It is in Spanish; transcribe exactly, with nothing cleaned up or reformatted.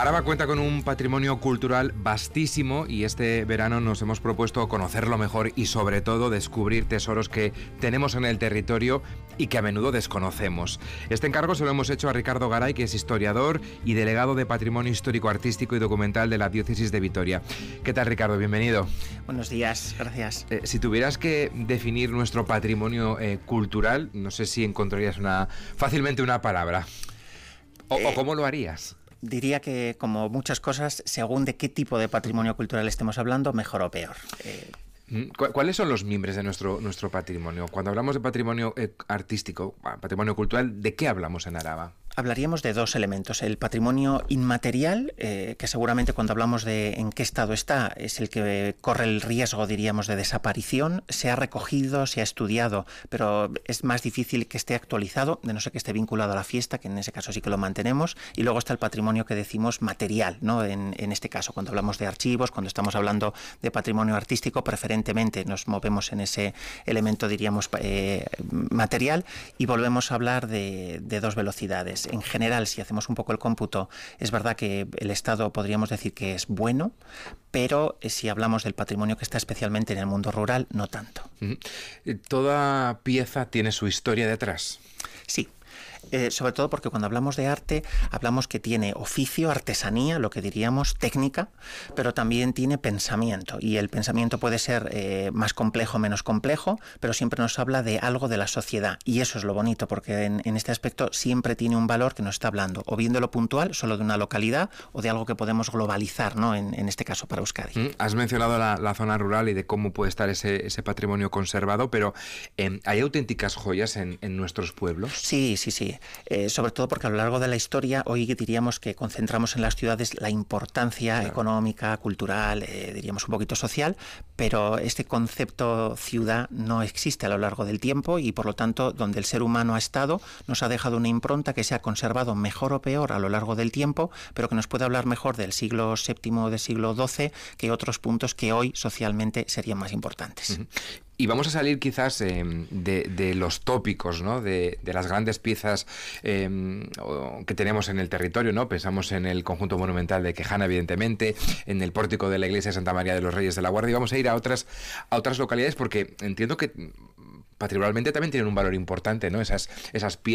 Araba cuenta con un patrimonio cultural vastísimo y este verano nos hemos propuesto conocerlo mejor y sobre todo descubrir tesoros que tenemos en el territorio y que a menudo desconocemos. Este encargo se lo hemos hecho a Ricardo Garay, que es historiador y delegado de Patrimonio Histórico, Artístico y Documental de la Diócesis de Vitoria. ¿Qué tal, Ricardo? Bienvenido. Buenos días, gracias. Eh, si tuvieras que definir nuestro patrimonio eh, cultural, no sé si encontrarías una fácilmente una palabra. O, eh... ¿O cómo lo harías? Diría que, como muchas cosas, según de qué tipo de patrimonio cultural estemos hablando, mejor o peor. Eh... ¿Cuáles son los mimbres de nuestro, nuestro patrimonio? Cuando hablamos de patrimonio eh, artístico, patrimonio cultural, ¿de qué hablamos en Araba? Hablaríamos de dos elementos. El patrimonio inmaterial, eh, que seguramente cuando hablamos de en qué estado está, es el que corre el riesgo, diríamos, de desaparición. Se ha recogido, se ha estudiado, pero es más difícil que esté actualizado, de no ser que esté vinculado a la fiesta, que en ese caso sí que lo mantenemos. Y luego está el patrimonio que decimos material, ¿no? En, en este caso, cuando hablamos de archivos, cuando estamos hablando de patrimonio artístico, preferentemente nos movemos en ese elemento, diríamos, eh, material, y volvemos a hablar de, de dos velocidades. En general, si hacemos un poco el cómputo, es verdad que el Estado podríamos decir que es bueno, pero si hablamos del patrimonio que está especialmente en el mundo rural, no tanto. ¿Toda pieza tiene su historia detrás? Sí. Eh, sobre todo porque cuando hablamos de arte hablamos que tiene oficio, artesanía, lo que diríamos técnica, pero también tiene pensamiento, y el pensamiento puede ser eh, más complejo, menos complejo, pero siempre nos habla de algo de la sociedad, y eso es lo bonito, porque en, en este aspecto siempre tiene un valor que nos está hablando, o bien de lo puntual, solo de una localidad, o de algo que podemos globalizar, ¿no? En, en este caso para Euskadi. Mm, has mencionado la, la zona rural y de cómo puede estar ese, ese patrimonio conservado, pero eh, ¿hay auténticas joyas en, en nuestros pueblos? Sí, sí, sí. Eh, sobre todo porque a lo largo de la historia hoy diríamos que concentramos en las ciudades la importancia claro. económica, cultural, eh, diríamos un poquito social, pero este concepto ciudad no existe a lo largo del tiempo, y por lo tanto donde el ser humano ha estado nos ha dejado una impronta que se ha conservado mejor o peor a lo largo del tiempo, pero que nos puede hablar mejor del siglo séptimo, del siglo doce, que otros puntos que hoy socialmente serían más importantes. Uh-huh. Y vamos a salir quizás eh, de, de los tópicos, ¿no? de, de las grandes piezas eh, que tenemos en el territorio, ¿no? Pensamos en el conjunto monumental de Quejana, evidentemente, en el pórtico de la iglesia de Santa María de los Reyes de la Guardia, y vamos a ir a otras, a otras localidades porque entiendo que patrimonialmente también tienen un valor importante, ¿no? Esas, esas piezas